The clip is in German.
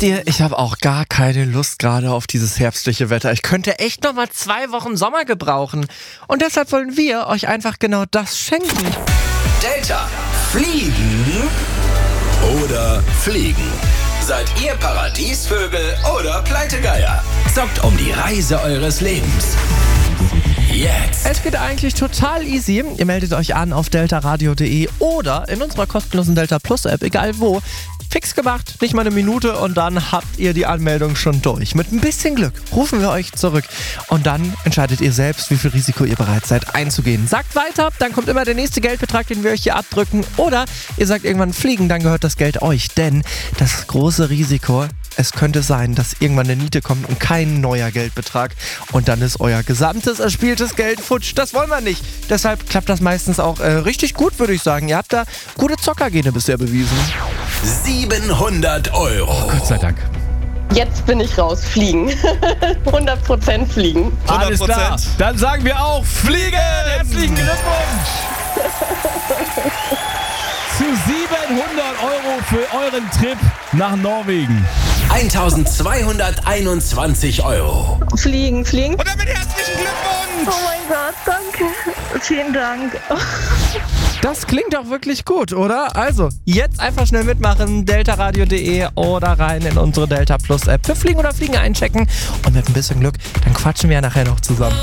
ihr, ich habe auch gar keine Lust gerade auf dieses herbstliche Wetter. Ich könnte echt noch mal 2 Wochen Sommer gebrauchen. Und deshalb wollen wir euch einfach genau das schenken. Delta, fliegen oder fliegen? Seid ihr Paradiesvögel oder Pleitegeier? Zockt um die Reise eures Lebens. Jetzt. Es geht eigentlich total easy. Ihr meldet euch an auf deltaradio.de oder in unserer kostenlosen Delta Plus App, egal wo. Fix gemacht, nicht mal eine Minute und dann habt ihr die Anmeldung schon durch. Mit ein bisschen Glück rufen wir euch zurück und dann entscheidet ihr selbst, wie viel Risiko ihr bereit seid einzugehen. Sagt weiter, dann kommt immer der nächste Geldbetrag, den wir euch hier abdrücken, oder ihr sagt irgendwann fliegen, dann gehört das Geld euch. Denn das große Risiko, es könnte sein, dass irgendwann eine Niete kommt und kein neuer Geldbetrag und dann ist euer gesamtes erspieltes Geld futsch. Das wollen wir nicht. Deshalb klappt das meistens auch richtig gut, würde ich sagen. Ihr habt da gute Zockergene bisher bewiesen. 700 €. Oh, Gott sei Dank. Jetzt bin ich raus. Fliegen. 100% fliegen. 100%. Alles klar. Dann sagen wir auch fliegen! Herzlichen Glückwunsch! Zu 700 € für euren Trip nach Norwegen. 1221 €. Fliegen. Und damit herzlichen Glückwunsch! Oh mein Gott, danke. Vielen Dank. Das klingt doch wirklich gut, oder? Also, jetzt einfach schnell mitmachen, deltaradio.de oder rein in unsere Delta Plus App für Fliegen oder Fliegen einchecken. Und mit ein bisschen Glück, dann quatschen wir ja nachher noch zusammen.